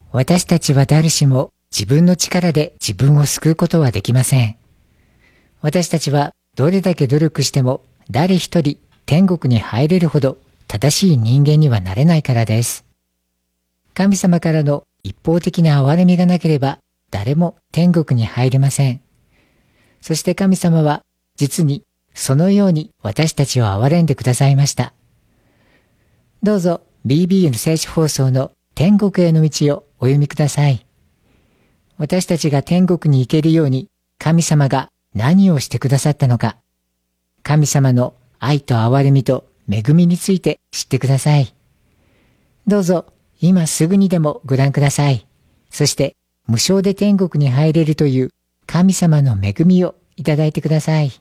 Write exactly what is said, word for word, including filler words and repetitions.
私たちは誰しも自分の力で自分を救うことはできません。私たちはどれだけ努力しても誰一人天国に入れるほど正しい人間にはなれないからです。神様からの一方的な憐れみがなければ誰も天国に入れません。そして神様は実にそのように私たちを憐れんでくださいました。どうぞ ビービー の聖書放送の天国への道をお読みください。私たちが天国に行けるように神様が何をしてくださったのか、神様の愛と憐れみと恵みについて知ってください。どうぞ今すぐにでもご覧ください。そして無償で天国に入れるという神様の恵みをいただいてください。